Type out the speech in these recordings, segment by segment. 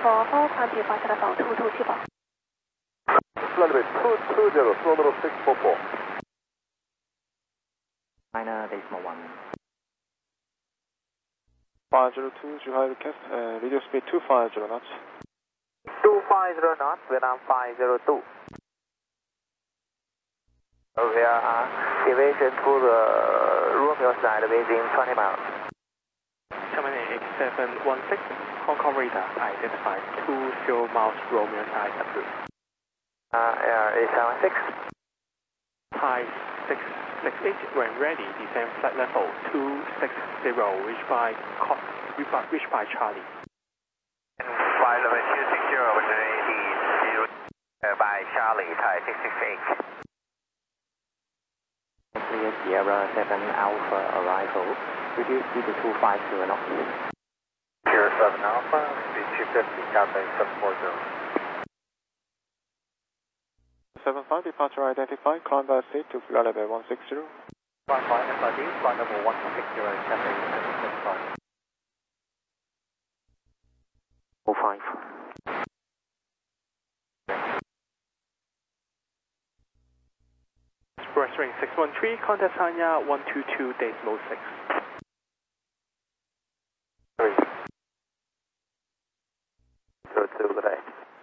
644, climb to flight level 220. Flight level 220, slow level 644. China decimal 1. 502, Juhai request, radio speed 250 knots. 250 knots, Vietnam 502. We are deviation to the Romeo side within 20 miles. Germany 8716, Hong Kong radar, identified 20 miles Romeo side approved. Air 876. Thai 668, when ready, descend flight level 260, reached by Charlie. And flight level 260, ready by Charlie, Thai 668. Clear Sierra 7 Alpha arrival. Reduce speed to 250 knots. Sierra 7 Alpha, speed 250, Cathay 740. 75, departure identified, climb by seat to flight level 160. 55 FID, flight level 160, Cathay 745. 05. Express ring 613, contact Sanya 122 decimal 6. 3. 02, good day.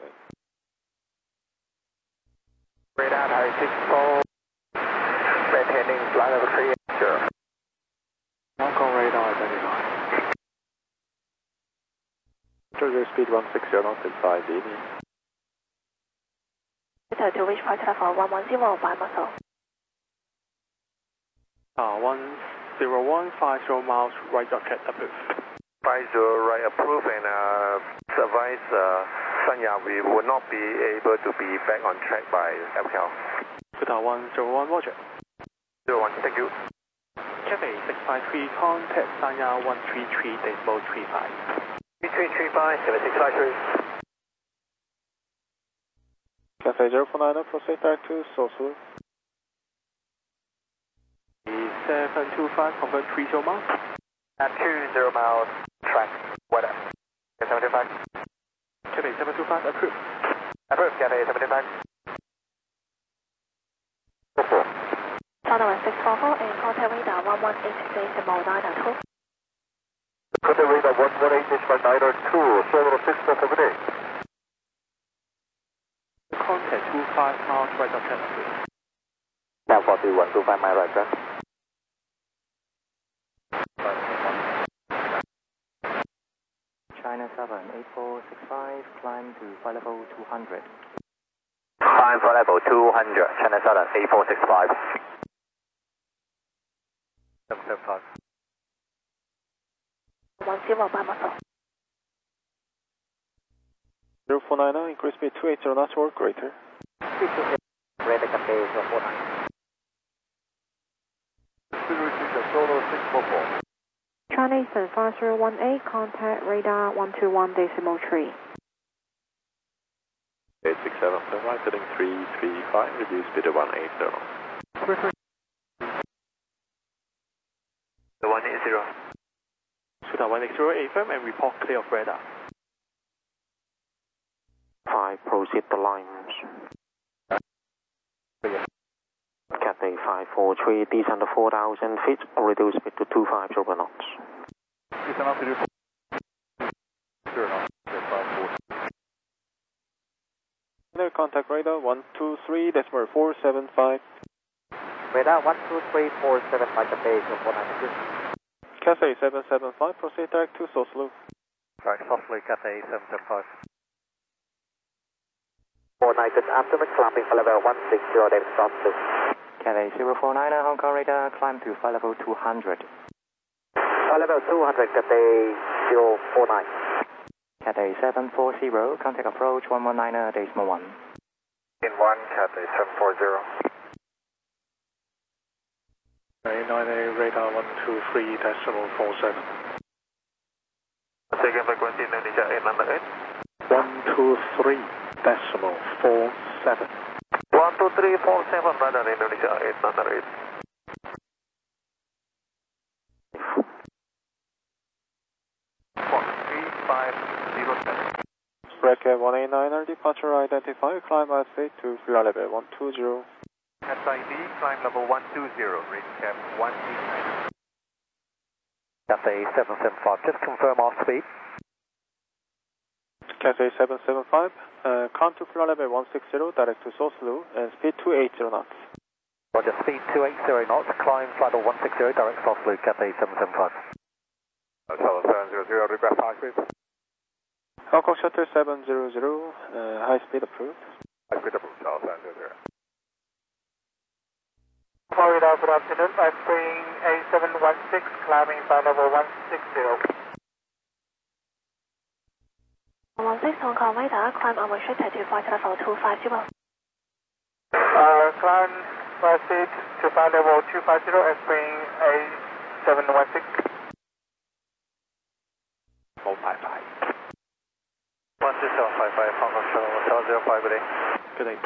Radar Thai 64, maintaining flight level 3, sure. Hong Kong radar identified. Radio speed 160 knots inside the East. To reach flight level 110 by muscle. 10150 miles, right rocket approved. 50 right approved and advise Sanya we will not be able to be back on track by FCAL. 101, roger. 01, thank you. Cathay 653, contact Sanya 133 decimal 35. 3335, 7653. Cathay 049, proceed back to Sosu. 725, confirm 30 miles. At 20 miles, track, weather. 75. Cathay 725, approved. Approved, Cathay 75. 44. China 644 and contact radar 118 decimal 902. Contact radar 118 decimal 902, slow level 644, good day. Contact 25 miles, right rocket approved. Now 41, 25 mile right track. China 7 8465, climb to flight level 200. Climb for level 200, China 7 8465. 775. 10 by muscle. 0499, increase speed 280 knots or greater. Ready Cathay 049. Solo 644. China Eastern 5018, contact radar 121 decimal 3. 867, turn right, heading 335, reduce speed to 180. The 180. 180, affirm and report clear of radar. 5, proceed the lines. Cathay 543, descend to 4,000 feet, reduce speed to 250 knots. There, contact radar 123, decimal 475. Radar 12347, Cathay 049. Cathay 775, proceed direct to Soslu. Right, softly Cathay 775. 4 afterwards, climbing for level 160, David Thompson. Cathay 049, Hong Kong radar, climb to flight level 200. Flight level 200, Cathay 049. Cathay 740, contact approach 119 decimal 1. In 1, Cathay 740. 9A radar 123 decimal 47. Second frequency Indonesia 898. 123 decimal 47. 12347, radar Indonesia 898. Bracket 189er, departure identified, climb at seat to flight level 120. SID, climb level 120, reach cap 189. Cathay 775, just confirm our speed. Cathay 775, climb to flight level 160, direct to Sosulu, and speed 280 knots. Roger, speed 280 knots, climb flight level 160, direct Sosulu, Cathay 775. Shuttle 700, request high speed. Hong Kong Shuttle 700, high speed approved. High speed approved, Shuttle 700. Florida, good afternoon. Spring A716, climbing flight level 160. 16 Hong Kong radar, climb unrestricted to flight level 250. Climb seat to flight level 250 at spring A716. 155. 12755, Hong Kong Shuttle 705, good day. Good day.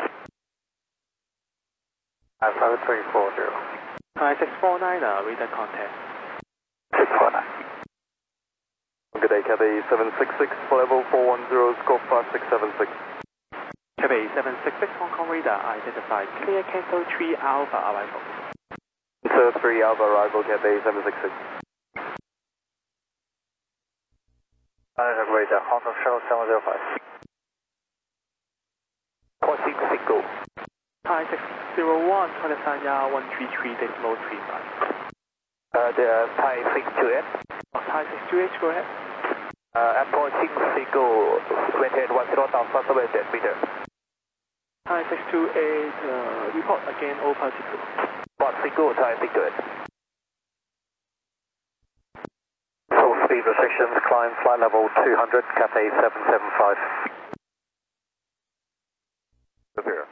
5340. Hi, 649er, radar contact. 649. Good day, Cathay 766, level 410, scope 5676. Cathay 766 Hong Kong radar identified, clear cancel 3 Alpha arrival. Sir 3 Alpha arrival, Cathay 766. Radar, Hong Kong Shuttle 705. Proceed to Cinco. Hi, 601, China Sanya 133.35. The Thai 628. Thai 628, go ahead. Approaching Cinco, maintain 10,000 meter. Thai 628, report again over Cinco. Cinco, Thai 628. Full speed restrictions, climb flight level 200, Cathay 775. 0.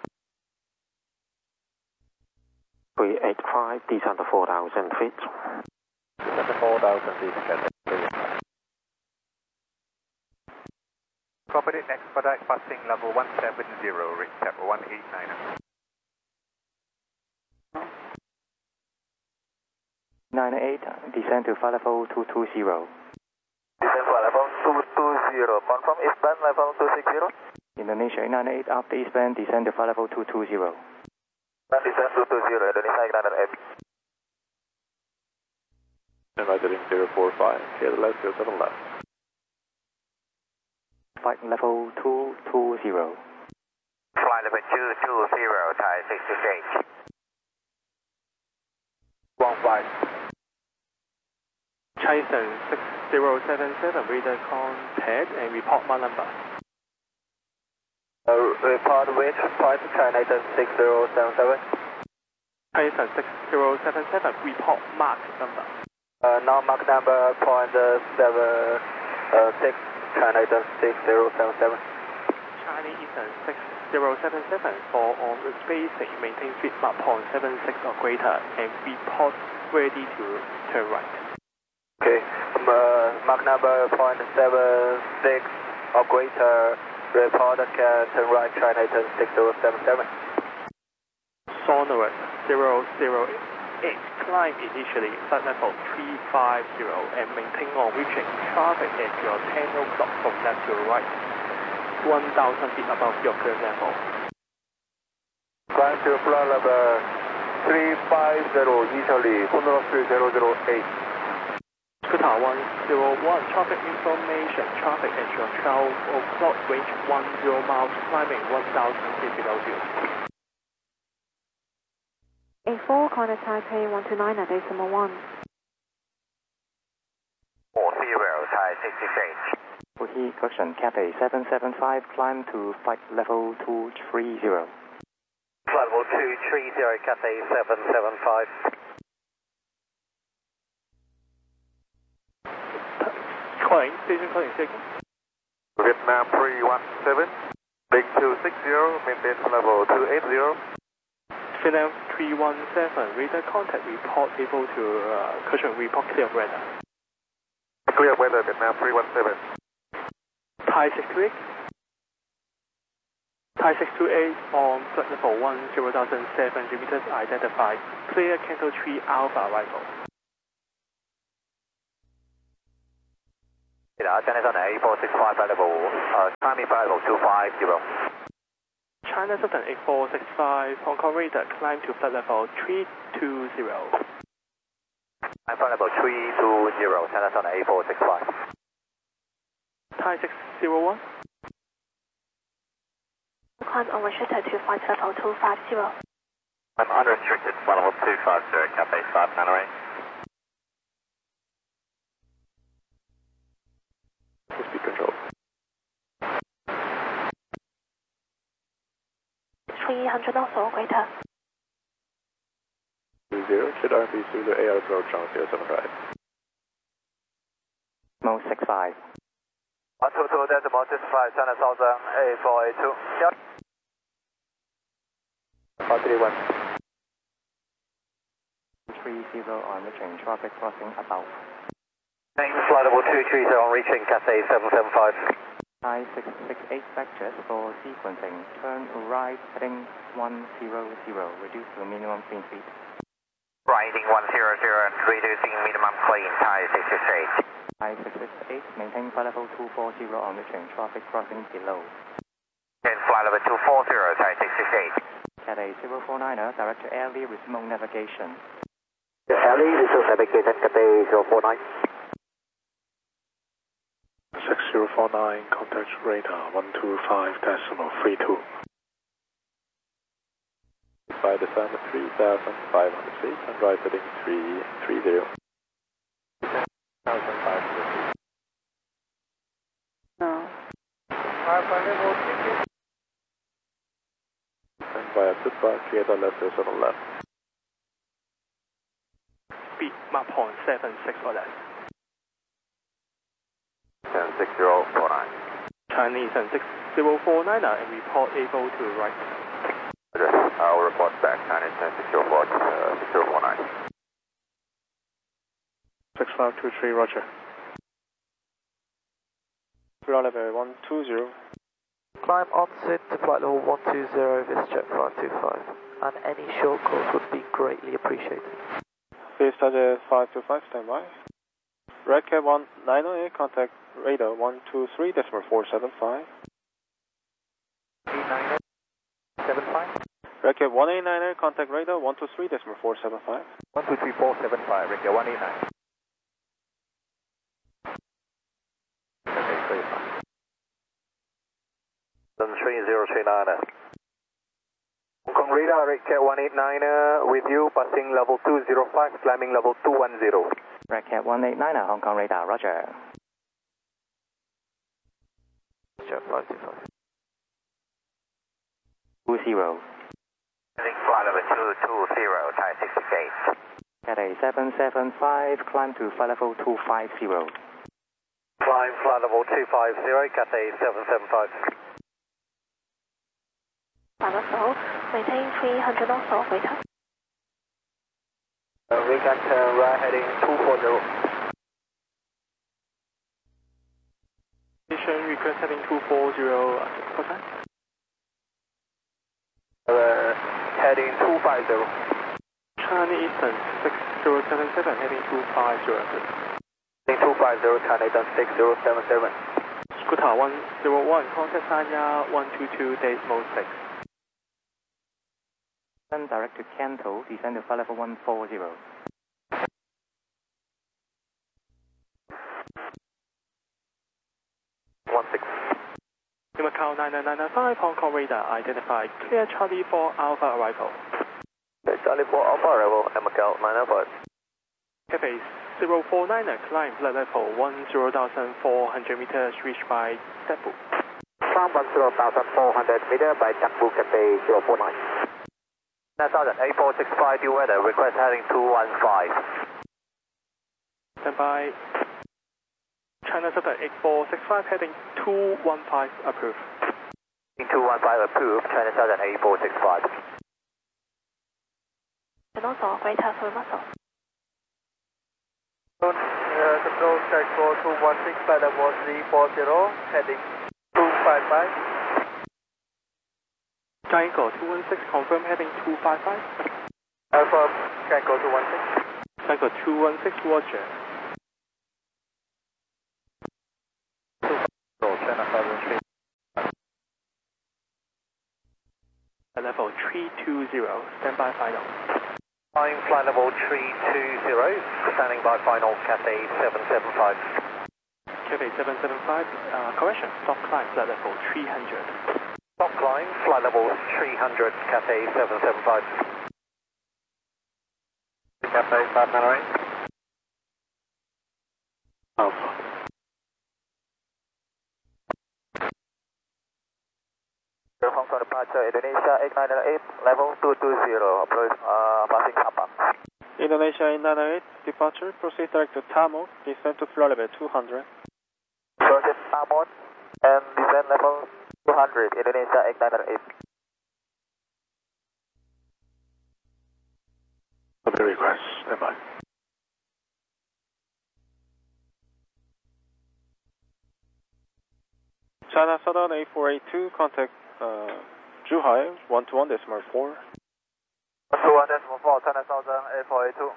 385, descend to 4,000 feet. Descend to 4,000 feet, Cathay. Copy it, next product passing level 170, reach cap 189. 98, descend to flight level 220. Descend flight level 220, confirm eastbound level 260. Indonesia 98, after eastbound, descend to flight level 220. Descend 220, Indonesia United M. United in 045, clear the left, clear to the left. Flight level 220. Flight level 220, Thai 66. 15. Tyson 6077, radar contact and report my number. Report which flight, China 6077. Tyson 6077, report mark number. Now mark number .76, China 6077. Chinese Eastern 6077, for on the spacing, maintain speed mark 0.76 or greater and report ready to turn right. Okay, mark number .76 or greater, report can turn right, China 6077. Sonorous 008, climb initially, flight level 350 and maintain on reaching traffic at your 10 o'clock from left to right, 1,000 feet above your current level. Climb to flight level 350, Italy, Sonorous 008. Qatar 101, traffic information, traffic at your 12 o'clock, range 10 miles, climbing 1,000 feet below you. A4, contact Taipei 129 at decimal 1. 40, Thai 66. Wuhi, correction, Cathay 775, climb to flight level 230. Flight level 230, Cathay 775. Calling, station calling, second. Vietnam 317, Big 260, maintain level 280. Vietnam 317, radar contact report able to, cushion report clear of radar. Clear weather, Vietnam 317. Thai 628. Thai 628 on flight level 10,700 meters identified. Clear cancel 3 Alpha arrival. China Southern 8465 flight level, climbing flight level 250. China Southern 8465, Hong Kong radar, climb to flight level 320. I'm flight level 320, China Southern 8465. Thai 601. Climb unrestricted to flight level 250. I'm unrestricted, flight level 250, Cathay 598. Speed control. 300 knots or greater. 20, should RP Zulu AR approach on 075. Mo 65. 122, decimal 65, China Southern 8482. Yep. 531. 30 on reaching traffic crossing above. Thanks, flight level 230 on reaching Cathay 775. Thai 668 vectors for sequencing. Turn right heading 100, reduce to minimum clean speed. Riding 100 and reducing minimum clean, Thai 668. Thai 668, maintain flight level 240 on reaching traffic crossing below. And flight level 240, Thai 668. Cathay 049er, direct to Airlie with remote navigation. Airlie, this is navigation Cathay 049. 6049, contact radar 125.32. By the sun 3,500 feet and right heading 330. 1,500 feet. No. And via Tutba, clear the left is on the left. Speed map on 76 for that. 6049. Chinese and 6049 and report able to right. I'll report back, Chinese 6049. 6523, roger. Ground level 120. Climb onset to flight level 120, VistaJet 525. And any short calls would be greatly appreciated. VistaJet 525, standby. Redcat 190, contact radar 123.475. 89875. Redcat 189, contact radar 123.475. 123.475, Redcat 189. Okay, 3039. Hong Kong radar, Redcat 189 with you, passing level 205, climbing level 210. Redcat 189er, Hong Kong radar, roger. VistaJet 525. 20. Heading flight level 220, Thai 668. Cathay 775, climb to flight level 250. Climb flight level 250, Cathay 775. Also, maintain 300 knots or greater. We can turn right heading 240. Station request heading 240, percent. Heading 250. China Eastern 6077 heading 250. Heading 250, China Eastern 6077. Scooter 101, contact Sanya 122 decimal 6. Then direct to Kanto, descend to flight level 140. 16. Macau 9995, Hong Kong radar identified. Clear Charlie 4 Alpha arrival. Charlie 4 Alpha arrival, Macau 905. Cathay 049er, climb flight level 10,400 meters, reached by Cebu. Climb 10,400 meters by Cebu, Cathay 049. 8465 due weather, request heading 215. Standby. China Southern 8465 heading 215 approved. 215 approved, China Southern 8465. And also greater for muscle. Control check for 216 flight level 340, heading 255. Triangle 216 confirm heading 255. Alpha, Triangle 216. Triangle 216 roger. 320, stand by final. Flying flight level 320, standing by final, Cathay 775. Cathay 775, correction, stop climb, flight level 300. Stop climb, flight level 300, Cathay 775. Cathay 598. Alpha. Hong Kong departure, Indonesia 8908, level 220, approach, passing Sabang. Indonesia 898, departure, proceed direct to Tamil, descend to floor level 200. Proceed Tamil and descend level 200, Indonesia 8908. The request, stand by. China Southern 8482, contact Zhuhai 121.4. 121.4, China Southern 8482.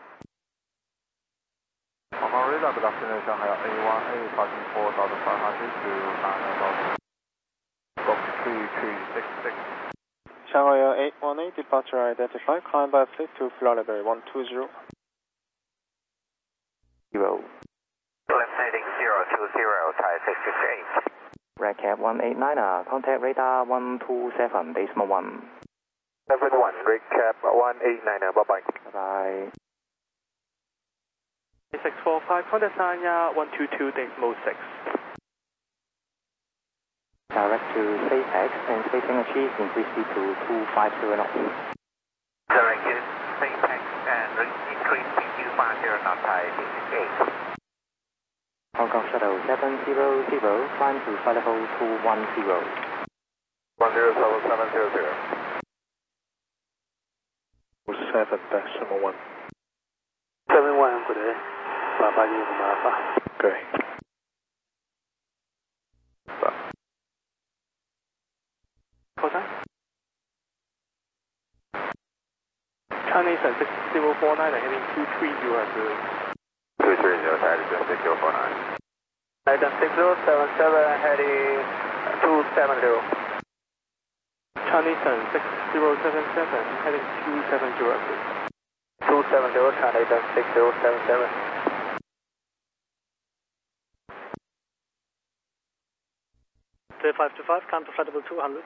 Hong Kong radar, good afternoon, Shanghai A1A, passing 4,500 to 9,000. Box 3366. Shanghai 818, departure identified, climb by fleet to floor level 120. 0. Heading 020, Thai 668. Red Cap 189, contact radar 127, decimal 1. 71, Red Cap 189, bye-bye. Bye-bye. 645, contact Sanya 122, decimal 6. Direct to SpaceX and spacing achieved, increase speed to 250 knots. Direct to SpaceX and increase speed to 250 knots, Thai 668. Hong Kong Shuttle 700, climb to flight level 210. 107,700. 7.1. 71, good day. Papa Uniform Alpha. Great. Call time. Chinese 6049, heading 230 at the 230, Thai 6049. Item 6077, heading 270. Chinese 6077, heading 270 at the 270, China 6077. Clear 525, come to flight level 200.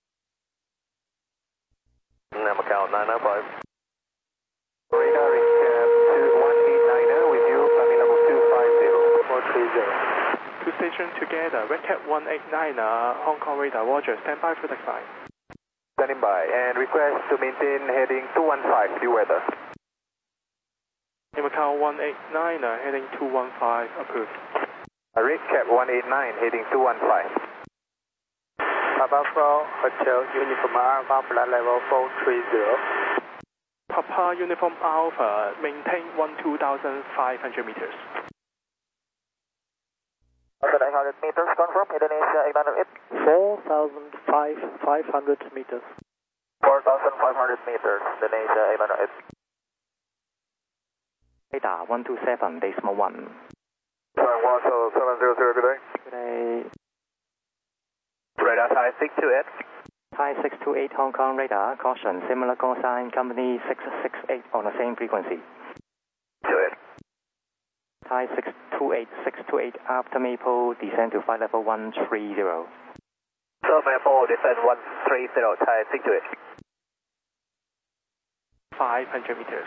Macau 905. Radar recap 189 with you, climbing level 250, 430. Two stations together, Red Cap 189, Hong Kong radar, Roger, stand by for the climb. Standing by, and request to maintain heading 215, due weather. In Macau 189, heading 215, approved. Red Cap 189, heading 215. Papa 4, Hotel Uniform Alpha, flight level 430. Papa Uniform Alpha, maintain 12,500 meters. 800 meters, confirm, Indonesia 808. 4,500 meters. 4,500 meters, Indonesia 808. Radar 127, decimal 1. Warsaw 700, good day. Good day. Radar Thai 628. Thai 628 Hong Kong radar, caution, similar call sign, company 668 on the same frequency. 28. Thai 628, after Maple, descend to flight level 130. So Maple, descend 130, Thai 628. 500 meters.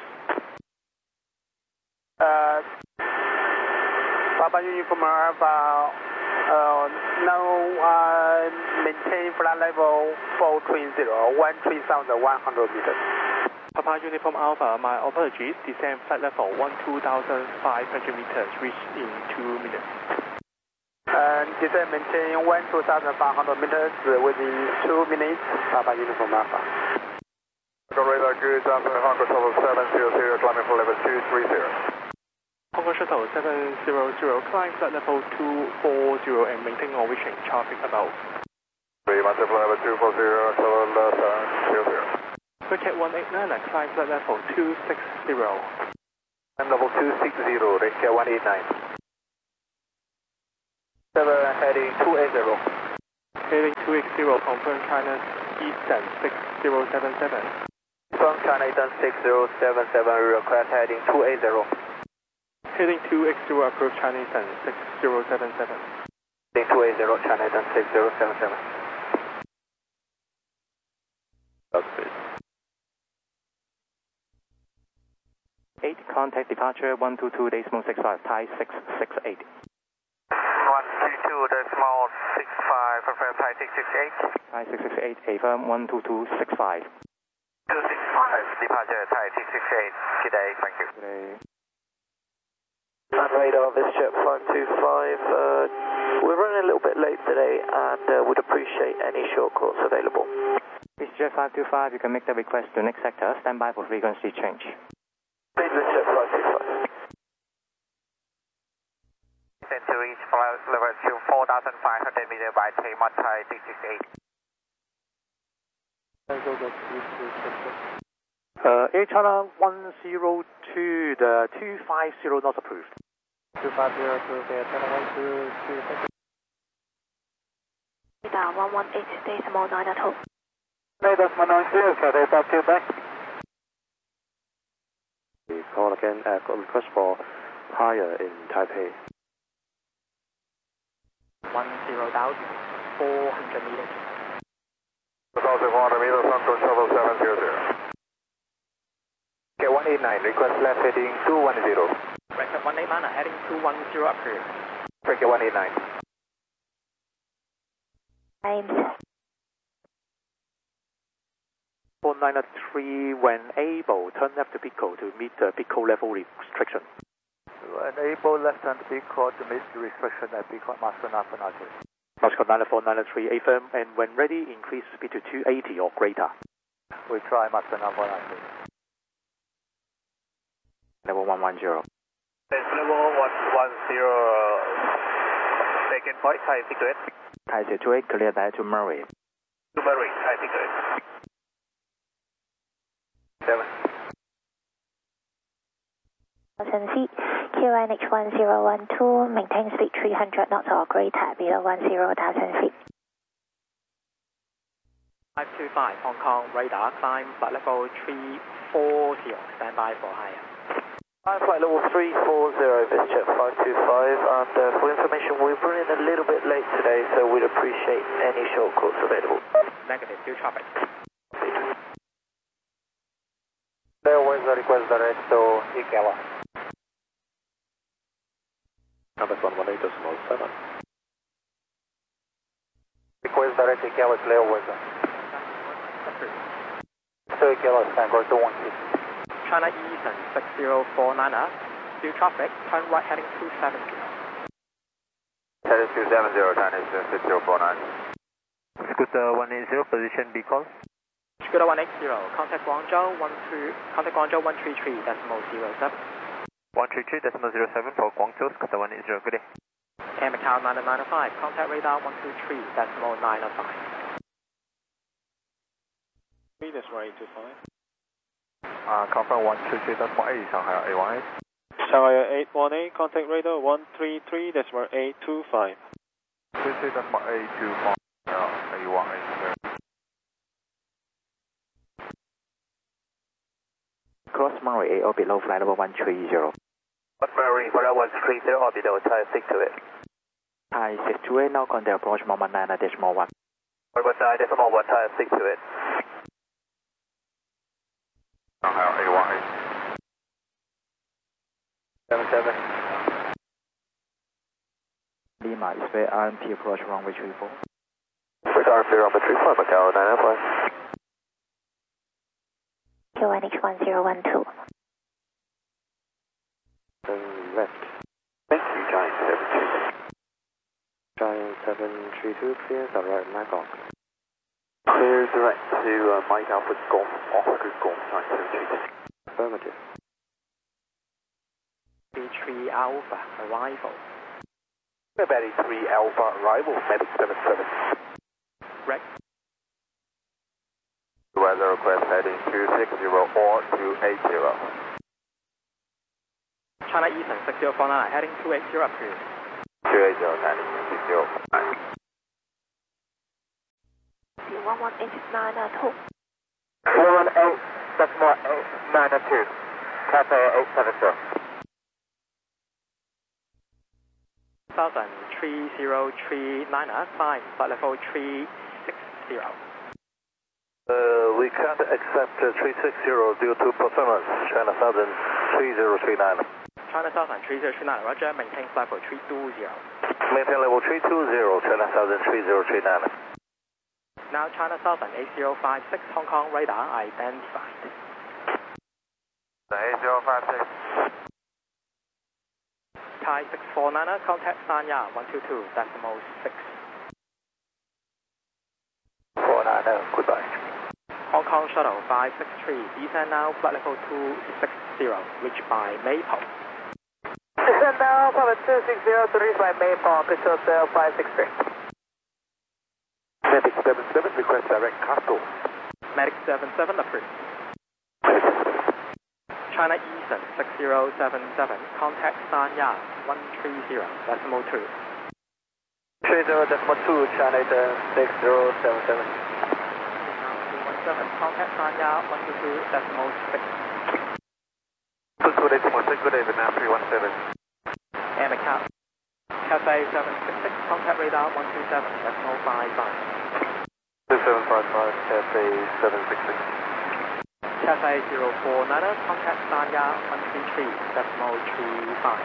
Papa Uniform Alpha, now maintain flight level 430, 13,100 meters. Papa Uniform Alpha, my apologies, descend flight level 12,500 meters, reach in 2 minutes. And descend maintain 12,500 meters within 2 minutes, Papa Uniform Alpha. Radar good, Hong Kong Shuttle 700, climbing for level 230. Hong Kong Shuttle 700, climb flight level 240 and maintain Norwegian traffic above. 3 massive level 240, Shuttle 700. Red Cap 189, climb flight level 260. I'm level 260, Red Cap 189. 7 heading 280. Heading 280, confirm China's Eastern 6077. From China Eastern 6077, request heading 280. Heading 280, approach China Eastern 6077. Heading 280, China Eastern 6077. That's good. 8, contact departure 122.65, Thai 668. 122.65, confirm Thai 668. Thai 668, affirm 122.65. 265, departure Thai 668. Good day, thank you. Good day. And radar, VisJet 525. We're running a little bit late today and would appreciate any short course available. VisJet 525, you can make the request to next sector. Stand by for frequency change. Please, VisJet 525. Descend to each flight level to 4,500 meters by Taymon Thai 668. Air China 102, the 250 not approved. 250 approved, Air China 122, thank you. Radar 118.9 at home. Decimal 90, Cathay Top 2 back. We call again, request for higher in Taipei. 10,000, 400 meters. 2,400 meters, Control Shuttle 700. Okay, 189, request left heading 210. Record 189, heading 210, approved. Okay, 189. Times. 493, when able, turn left to Pico to meet the Pico level restriction. Enable left-hand Pico to meet the restriction at Pico Master Napanaki. Moscow 94993, affirm, and when ready, increase speed to 280 or greater. We try Master Napanaki. Level 110. It's level 110, second point, Thai 68. Thai 68, clear that to Murray. To Murray, Thai 68. 7. Feet, QNH 1012, maintain speed 300 knots or greater below 10,000 feet. 525, Hong Kong, radar, climb flight level 340, stand by for higher. Flight level 340, VisJet 525, and for information, we're running a little bit late today, so we'd appreciate any short course available. Negative, due traffic. There was a request direct to Ikawa. Number 118.7. Request direct Ikawa, clear weather. So Ikawa, stand by to 160. China Eastern 6049, due traffic, turn right heading 270. Heading 270, China Eastern 6049. Scooter 180, position be call. Scooter 180, contact Guangzhou 133.07. 133.07 for Guangzhou, Scooter 180, good day. Air Macau 9995, contact radar 123.905. 3.825. Confirm 123.8, Shanghai A18. Shanghai 818, contact radar 133.825. 23.825, A18. Cross Murray, AO below flight level 130. Murray, for 130, orbital, Thai 68. Thai 68, now contact approach moment 9 decimal 1. 9.1, Thai 68. Shanghai A18. 77. Lima is where RMP approach runway 34. With RP runway 34, Macau 995. QNH 1012. Turn left. Thank you, Giant 72. Giant 732, clear the right Magog. Clear direct to Mike Alpha Golf, Oscar Golf, Giant 72. Affirmative. B3 Alpha, arrival. Betty 3 Alpha, arrival, Medic 77. Rec. Weather request heading 260 or 280. China Eastern 6049, heading 280, approved. 280, China Eastern 6049. 11892. 118.892. Cafe 870. 3039, climb flight level 360. We can't accept 360 due to performance. China Southern 3039. China Southern 3039, roger, maintain flight level 320. Maintain level 320, China Southern 3039. Now China Southern 8056, Hong Kong radar identified. 8056. Thai 649, contact Sanya 122.6. 49, goodbye. Hong Kong Shuttle 563, descend now, flight level 260, reached by Maple. Descend now, flight 260 to reach by Maple, Pistol Cell 563. Medic 77, request direct Castle. Medic 77 approved. China Eastern 6077, contact Sanya 130.2. 30.2, China Eastern 6077. 17, contact Sanya 122.6. 228.6, good day, Vietnam 317. And the Cathay 766, contact radar 127.55. 2755, Cathay 766. Cathay 049, contact Sanya 133.35.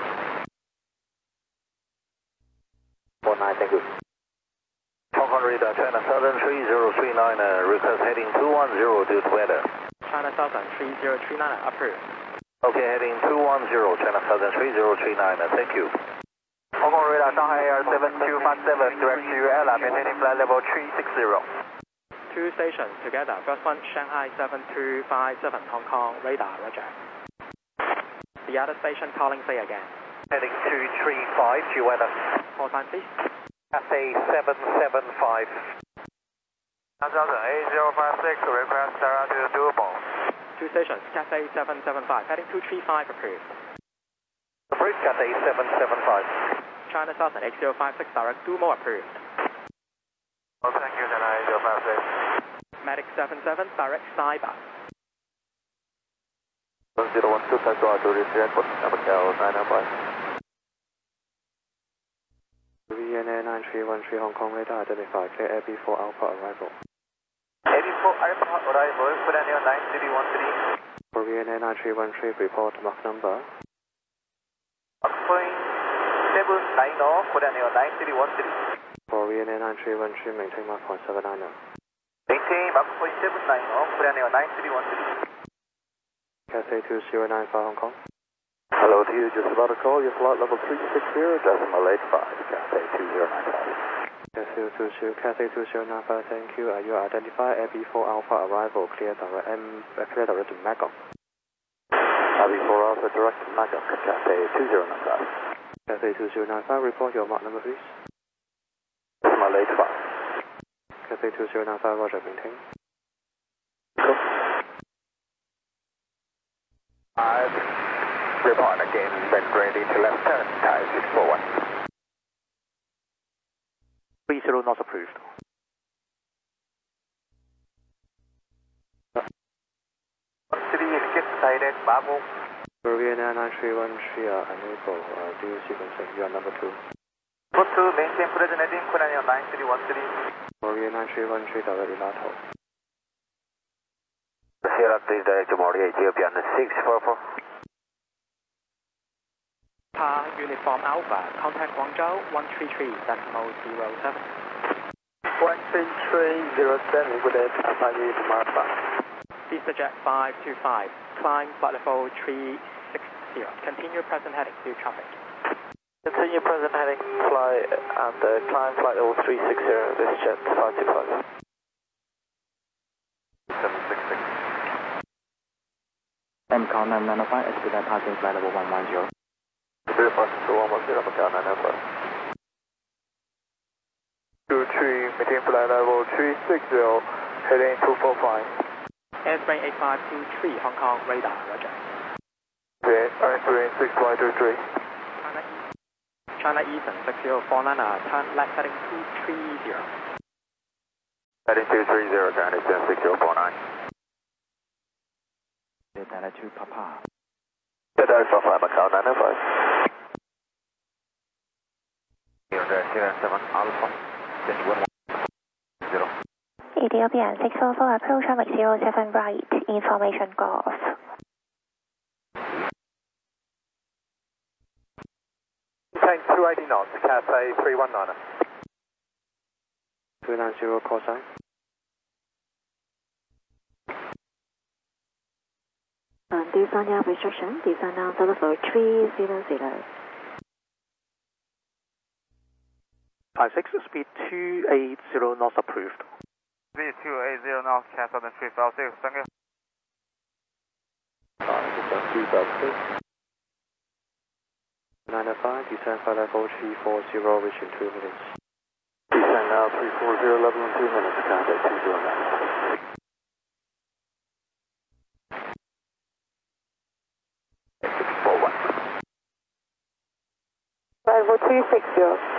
49, thank you. Hong Kong radar, China Southern 3039, request heading 210 due to weather. China Southern 3039, approved. Okay, heading 210, China Southern 3039, thank you. Hong Kong radar, Shanghai Air 7257, direct to airline, maintaining flight level 360. Two stations together. First one, Shanghai 7257, Hong Kong radar, roger. The other station calling, say again. Heading 235, due weather. Call sign, please. Cathay 775. Southern 8056, request direct to doable. Two stations, Cathay 775, heading 235, approved. Approved, Cathay 775. China Southern 8056, direct Dumo, approved. Oh, thank you, China 8056. Medic 77, direct Cyber. 1012, taxi to reach airport, Abacal 995. VNA 9313 Hong Kong radar identified, clear AB4 Alpha arrival. 84 Alpha arrival, Kudaneo 9313. For VNA 9313, report Mach number. Point 790, Kudaneo 9313. For VNA 9313, maintain Mach 0.790. Maintain Mach point 790, Kudaneo 9313. Cathay 2095 Hong Kong. Hello to you, just about to call your flight level 360, decimal 85, Cathay 2095. Cathay 2095, thank you. You identify AB4 Alpha arrival, clear direct to Magog. AB4 Alpha direct to Magog, Cathay 2095. Cathay 2095, report your Mach number, please. Decimal 85. Cathay 2095, roger, maintain. Go. Report again, when ready to left turn, Thai 641. 30 not approved. Escape sighted, Bravo. VNA 9313, unable, due sequencing, you are number 2. Put to maintain present heading, Kudaneo 9313. VNA 9313, direct Ilato. Sierra 3 direct to Mori, Ethiopian 644. Pa Uniform Alpha, contact Guangzhou 133.07. 13307, good day, Alpha Uniform Alpha. Vista Jet 525, climb flight level 360. Continue present heading to traffic. Continue present heading, fly and climb flight level 360, Vista Jet 525. 766. MCAL 995, expedite passing flight level 110. Report to 110, Abacal 995. 23, maintain flight level 360, heading 245. Airplane 8523, Hong Kong radar, roger. Airplane 6523. China Eastern 6049, turn left heading 230. Heading 230, ground extend 6049. Delta 2 Papa. Delta Alpha 5 Macau 905. 077 Alpha, then 0. Ethiopian 644 approach traffic 07 right, information Golf. Maintain 280 knots, Cathay 319. 290 call sign. Descend now restriction, descend now Delta 300. 56, speed 280 knots approved. Speed 280 knots, cancel the 356, thank you. 905, descend flight level 340, reaching 2 minutes. Descend now 340, level in 2 minutes, contact 209. Arrival 360.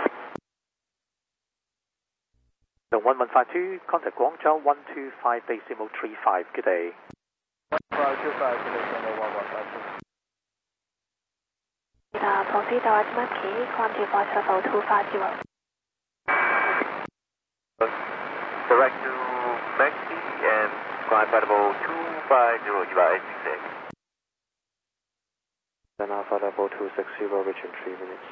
The 1152, contact Guangzhou 125 decimal 35, good day. 525, decimal 1152. Proceed direct Monkey, climb to flight level 250. Direct to Maxi and climb level 250, Eva 868. Then Alpha level 260, reaching 3 minutes.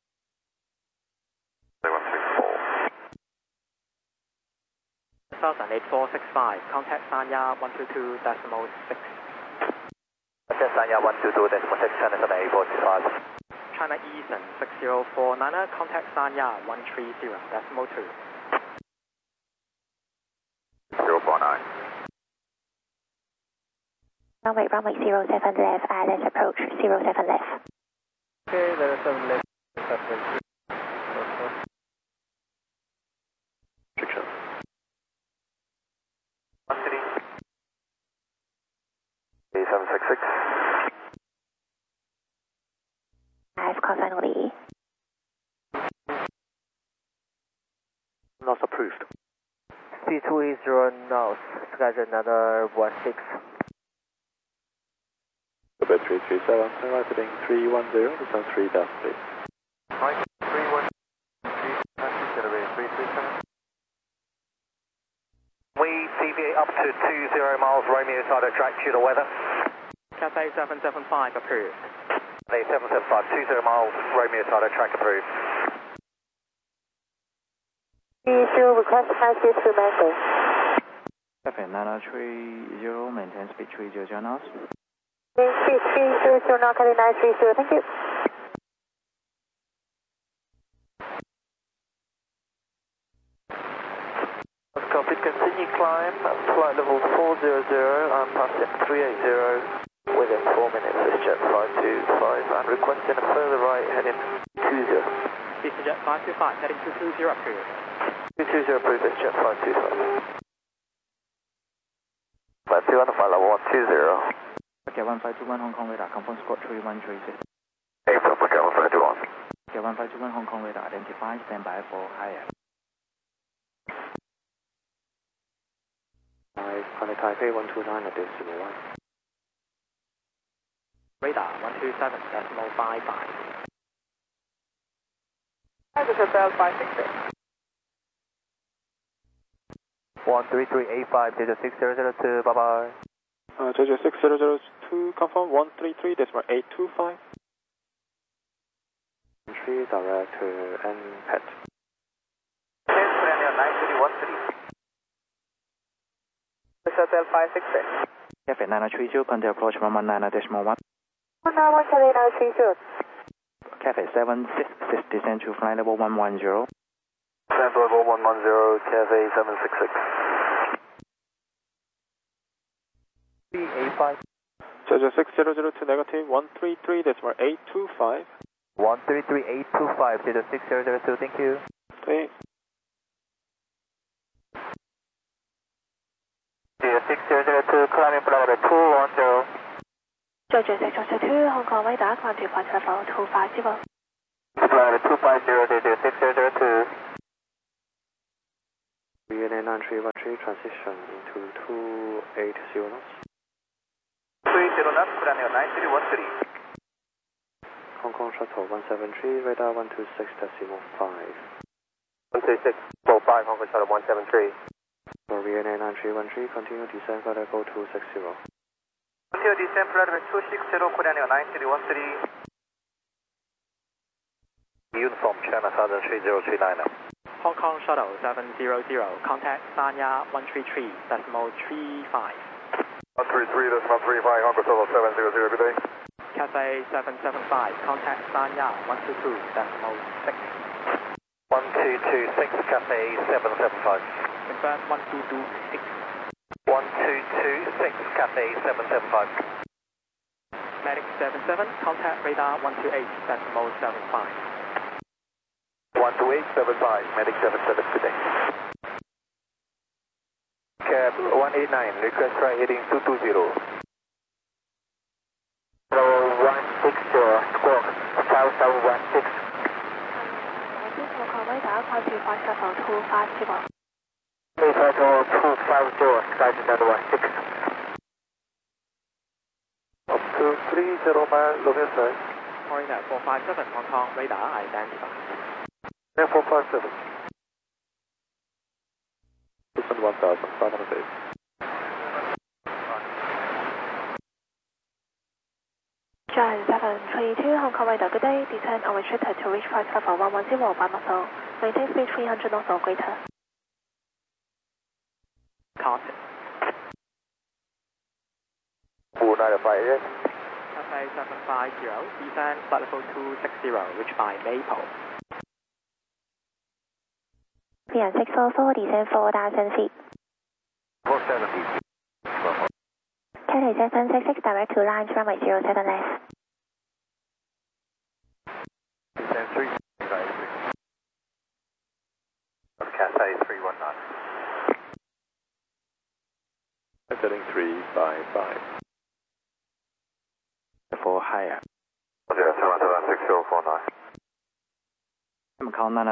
8465, contact Sanya 122 decimal 6. Contact Sanya 122 decimal 6, China 8465. China Eastern 6049, contact Sanya 130 decimal 2. 049. Runway 07 left, ILS approach 07 left. Okay, there is 7 left. A766. Call sign Lee. Not approved. Speed 280 knots, schedule another 16. Quebec 337, sunrise heading 310, descend 3 down, please. Mike 313, accelerate 337. We deviate up to 20 miles, Romeo side of track due to weather. Cathay 775 approved. Cathay 775, 20 miles, Romeo side of track approved. Zero request high speed to Mango. Cathay 930, maintain speed 300 knots. Speed 300 knots, Cathay 930, thank you. Copy, continue climb, flight level 400, I'm passing 380 within 4 minutes, this jet 525, and requesting a further right heading 20. EasyJet 525, heading 220 approved. 220 approved, this jet 525. Flight 2 on the flight level 120. Okay, 1521 Hong Kong radar, confirm squad 3136. April, Phuket 1521. Okay, 1521 Hong Kong radar, identify, stand by for higher. Contact Taipei 129 at decimal 1. Radar 127 decimal 55. This is Bell 566. 13385, 60002, bye bye. JJ 6002, confirm 133 decimal 825. Entry direct to NPET. 93013. This is Bell 566. Cathay 930, contact approach 119 decimal 1. 191 Cathay 930. Cathay 766, descend to flight level 110. Descend level 110, Cathay 766. 385. JJ 6002 negative 133 decimal 825. 133825, 6002, thank you. Okay. 6002, climbing flight level 210. Georgia 602, Hong Kong radar, climb to flight level 250. Flight level 250, 6002. VNA 9313 transition into 280 knots. 30 knots, clear runway 9313. Hong Kong Shuttle 173, radar 126.5. 126.5, Hong Kong Shuttle 173. For VNA 9313, continue descent flight level 260. Continue descent flight level 260, clear runway 9313. Uniform China Southern 3039. Hong Kong Shuttle 700, contact Sanya 133.35. 133.35, Hong Kong Shuttle 700, good day. Cathay 775, contact Sanya 122.6. 1226, Cathay 775. Confirm 1226. 1226, Cathay 775. Medic 77, contact radar 128.75. 12875, Medic 77, good day. Cab 189, request right heading 220. 160, squawk, South 716. Hong Kong radar, continue flight level 250. Please level 250, side another 16. Up to 30 miles, looking side. Foreigner 457, Hong Kong radar identified. 457. Listen 1500 Giant 732, Hong Kong radar, good day. Descend unrestricted to reach flight level 110 by muscle. Maintain speed 300 knots or greater. Caution. 4958. Cathay 750, descend flight level 260, reach by Maple. VN 644, descend 4000 feet. 470. Cathay 766, direct to lines, runway 07 left. Descend 356. Cathay 319. Heading 355. For higher. 76049. Macau 9